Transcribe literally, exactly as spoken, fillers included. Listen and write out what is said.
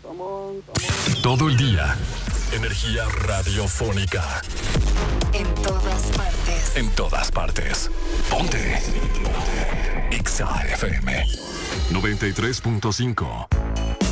come on, come on. Todo el día. Energía radiofónica. En todas partes. En todas partes. Ponte. Ponte. Exa F M noventa y tres punto cinco.